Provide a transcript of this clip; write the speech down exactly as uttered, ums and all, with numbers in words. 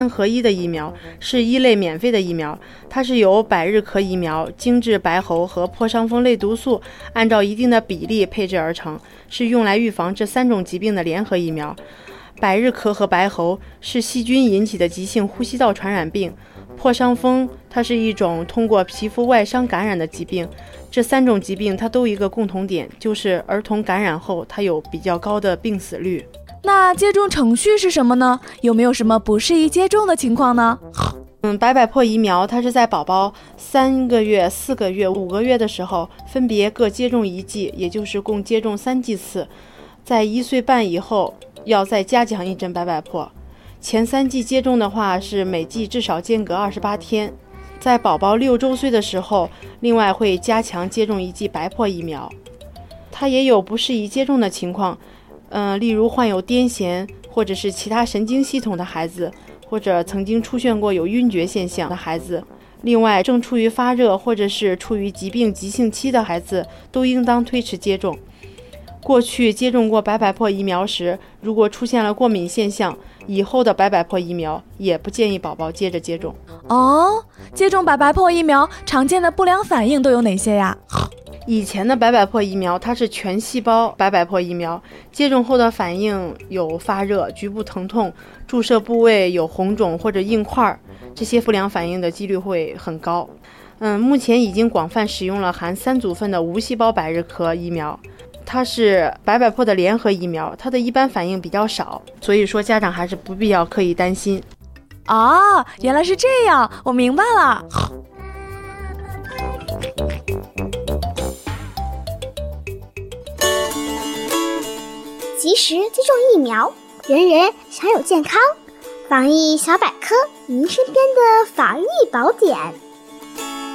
合一的疫苗，是一类免费的疫苗，它是由百日咳疫苗、精致白喉和破伤风类毒素按照一定的比例配置而成，是用来预防这三种疾病的联合疫苗。百日咳和白喉是细菌引起的急性呼吸道传染病，破伤风它是一种通过皮肤外伤感染的疾病。这三种疾病它都有一个共同点，就是儿童感染后它有比较高的病死率。 那接种程序是什么呢？有没有什么不适宜接种的情况呢？ 嗯，白百破疫苗它是在宝宝三个月、四个月、五个月的时候分别各接种一剂，也就是共接种三剂次。在一岁半以后要再加强一针白百破。前三剂接种的话是每剂至少间隔二十八天。在宝宝六周岁的时候，另外会加强接种一剂白破疫苗。它也有不适宜接种的情况。嗯、呃，例如患有癫痫或者是其他神经系统的孩子，或者曾经出现过有晕厥现象的孩子，另外正处于发热或者是处于疾病急性期的孩子，都应当推迟接种。过去接种过白百破疫苗时，如果出现了过敏现象，以后的白百破疫苗也不建议宝宝接着接种。 哦，接种白百破疫苗常见的不良反应都有哪些呀？ 以前的白百破疫苗它是全细胞白百破疫苗，接种后的反应有发热、局部疼痛，注射部位有红肿或者硬块，这些不良反应的几率会很高。嗯，目前已经广泛使用了含三组分的无细胞百日咳疫苗，它是白百破的联合疫苗，它的一般反应比较少，所以说家长还是不必要刻意担心。 哦，原来是这样，我明白了。 及时接种疫苗，人人享有健康。防疫小百科，您身边的防疫宝典。